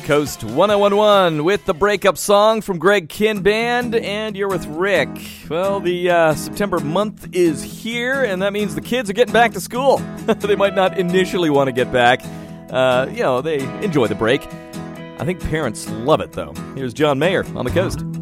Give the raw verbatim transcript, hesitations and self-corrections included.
Coast one oh one point one with the breakup song from Greg Kihn Band, and you're with Rick. Well, the uh, September month is here, and that means the kids are getting back to school. They might not initially want to get back. Uh, you know, they enjoy the break. I think parents love it, though. Here's John Mayer on the Coast.